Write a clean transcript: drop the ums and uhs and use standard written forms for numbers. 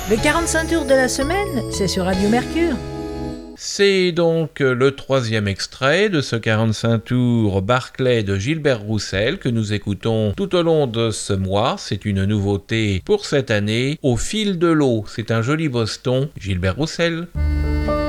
Le 45 tours de la semaine, c'est sur Radio Mercure. C'est donc le troisième extrait de ce 45 tours Barclay de Gilbert Roussel que nous écoutons tout au long de ce mois. C'est une nouveauté pour cette année. Au fil de l'eau, c'est un joli Boston. Gilbert Roussel.